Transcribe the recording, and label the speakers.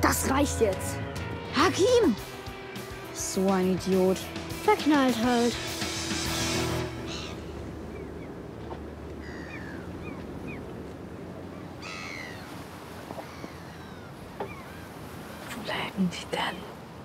Speaker 1: Das reicht jetzt. Hakim!
Speaker 2: So ein Idiot.
Speaker 1: Verknallt halt.
Speaker 2: Wo lägen die denn?